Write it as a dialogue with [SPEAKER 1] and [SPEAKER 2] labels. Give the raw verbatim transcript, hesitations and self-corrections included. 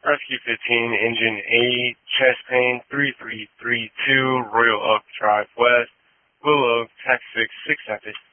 [SPEAKER 1] Rescue fifteen, engine eight, chest pain three three three two, Royal Oak Drive West, Willow, Texas six seven.